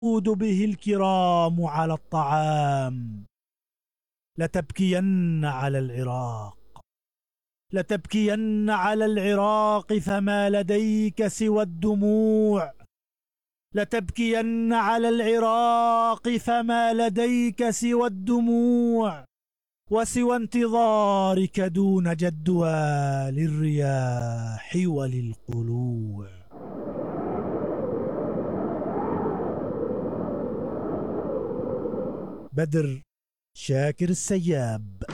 به الكرام على الطعام. لتبكين على العراق، لتبكين على العراق، فما لديك سوى الدموع. لتبكين على العراق، فما لديك سوى الدموع، وسوى انتظارك دون جدوى للرياح وللقلوع. بدر شاكر السياب.